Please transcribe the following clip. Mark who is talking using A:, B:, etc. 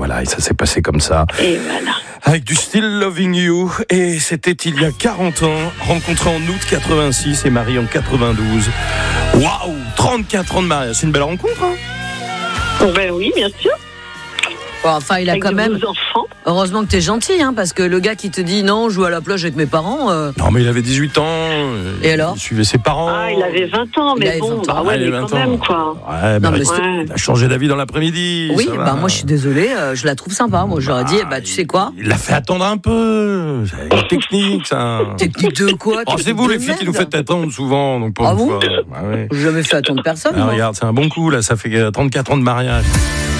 A: voilà, et ça s'est passé comme ça.
B: Et voilà.
A: Avec du Still Loving You, et c'était il y a 40 ans, rencontré en août 86 et marié en 92. Waouh, 34 ans de mariage, c'est une belle rencontre, hein?
B: Ben oui, bien sûr.
C: Bon, enfin, il a
B: Avec
C: quand même.
B: enfants.
C: Heureusement que t'es gentil, hein, parce que le gars qui te dit non, je joue à la plage avec mes parents.
A: Non, mais il avait 18 ans.
C: Et alors ?
A: Il suivait ses parents.
B: Ah, il avait 20 ans, mais bon, bah ouais, mais quand même, quoi.
A: Ouais,
C: Non, mais
A: il a changé d'avis dans l'après-midi.
C: Oui, bah moi je suis désolée, je la trouve sympa. Moi j'aurais dit, tu sais quoi ?
A: Il l'a fait attendre un peu. C'est une technique, ça.
C: Technique de quoi ?
A: Oh, c'est vous les filles qui nous faites attendre souvent. Donc pour
C: Ah
A: une
C: bon ?
A: fois. Bah, ouais.
C: J'ai jamais fait attendre personne.
A: Ah,
C: moi.
A: regarde, c'est un bon coup, là. Ça fait 34 ans de mariage.